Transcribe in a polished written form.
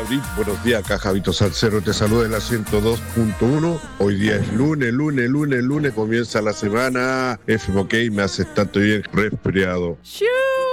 Mauricio, buenos días, acá Javito Salcero te saluda en la 102.1. Hoy día es lunes, comienza la semana. FMK me hace tanto bien resfriado.